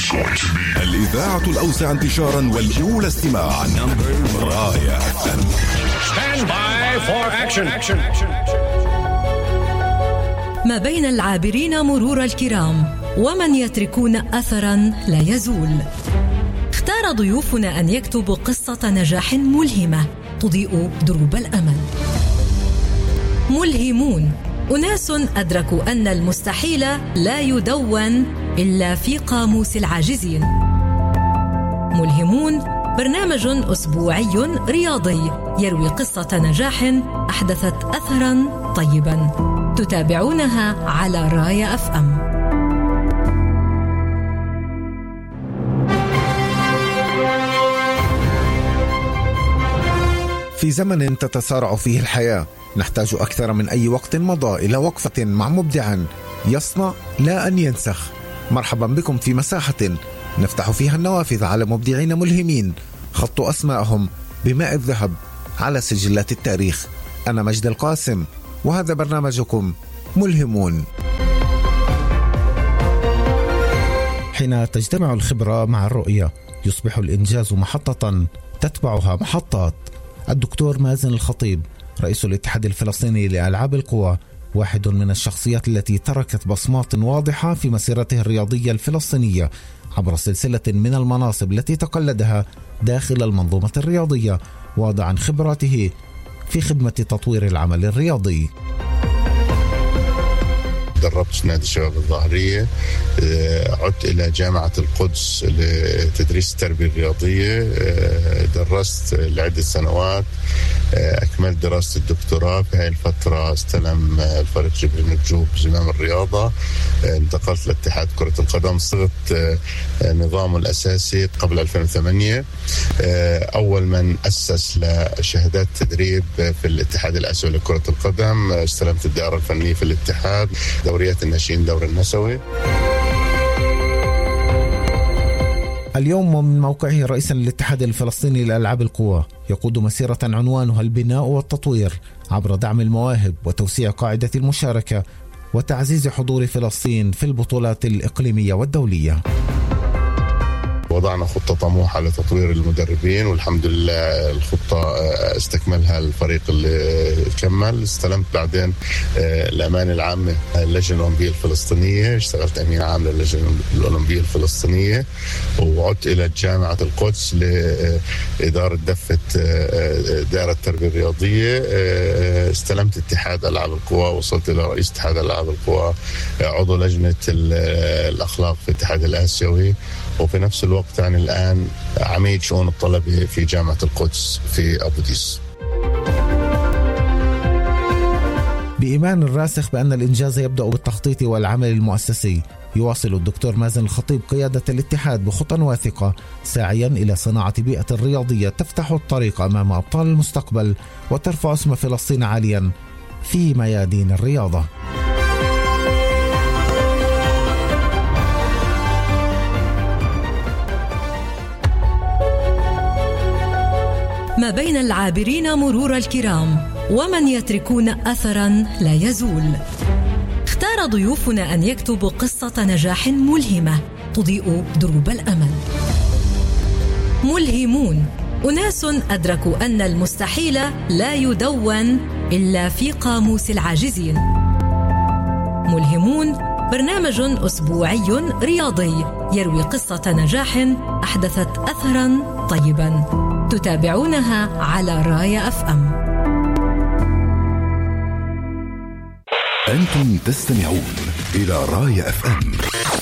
الإذاعة الأوسع انتشارا والأولى استماعا. راية FM. Stand by for action. ما بين العابرين مرور الكرام ومن يتركون أثرا لا يزول. اختار ضيوفنا أن يكتبوا قصة نجاح ملهمة تضيء دروب الأمل. ملهمون، أناس أدركوا أن المستحيل لا يدون إلا في قاموس العاجزين. ملهمون برنامج أسبوعي رياضي يروي قصة نجاح أحدثت أثراً طيباً، تتابعونها على راية FM. في زمن تتسارع فيه الحياة نحتاج أكثر من أي وقت مضى إلى وقفة مع مبدع يصنع لا أن ينسخ. مرحبا بكم في مساحة نفتح فيها النوافذ على مبدعين ملهمين خطوا أسماءهم بماء الذهب على سجلات التاريخ. أنا مجد القاسم وهذا برنامجكم ملهمون. حين تجتمع الخبرة مع الرؤية يصبح الإنجاز محطة تتبعها محطات. الدكتور مازن الخطيب رئيس الاتحاد الفلسطيني لألعاب القوى واحد من الشخصيات التي تركت بصمات واضحة في مسيرته الرياضية الفلسطينية عبر سلسلة من المناصب التي تقلدها داخل المنظومة الرياضية، واضعا خبراته في خدمة تطوير العمل الرياضي. دربت نادي الشباب الظاهرية، عدت إلى جامعة القدس لتدريس التربية الرياضية، درست لعدة سنوات، أكملت دراسة الدكتوراه. في هذه الفترة استلم الفريق جبريل نجوب زمام الرياضة، انتقلت لاتحاد كرة القدم، صرت نظامه الأساسي قبل 2008، أول من أسس لشهادات تدريب في الاتحاد الآسيوي لكرة القدم، استلمت الدائرة الفنية في الاتحاد، دوريات الناشئين، دور النسوي. اليوم من موقعه رئيسا للاتحاد الفلسطيني لألعاب القوى يقود مسيرة عنوانها البناء والتطوير عبر دعم المواهب وتوسيع قاعدة المشاركة وتعزيز حضور فلسطين في البطولات الإقليمية والدولية. وضعنا خطة طموحة لتطوير المدربين، والحمد لله الخطة استكملها الفريق اللي كمل. استلمت بعدين الأمانة العامة للجنة الأولمبية الفلسطينية، اشتغلت أمين عام للجنة الأولمبية الفلسطينية، وعدت إلى جامعة القدس لإدارة دفة دائرة التربية الرياضية. استلمت اتحاد ألعاب القوى، وصلت إلى رئيس اتحاد ألعاب القوى، عضو لجنة الأخلاق في الاتحاد الآسيوي، وفي نفس الوقت يعني الآن عميد شؤون الطلبة في جامعة القدس في أبو ديس. بإيمان الراسخ بأن الإنجاز يبدأ بالتخطيط والعمل المؤسسي، يواصل الدكتور مازن الخطيب قيادة الاتحاد بخطى واثقة ساعيا إلى صناعة بيئة رياضية تفتح الطريق أمام أبطال المستقبل وترفع اسم فلسطين عاليا في ميادين الرياضة. ما بين العابرين مرور الكرام ومن يتركون أثراً لا يزول. اختار ضيوفنا أن يكتبوا قصة نجاح ملهمة تضيء دروب الأمل. ملهمون، أناس أدركوا أن المستحيل لا يدون إلا في قاموس العاجزين. ملهمون برنامج أسبوعي رياضي يروي قصة نجاح أحدثت أثراً طيباً، تتابعونها على راية FM. أنتم تستمعون إلى راية FM.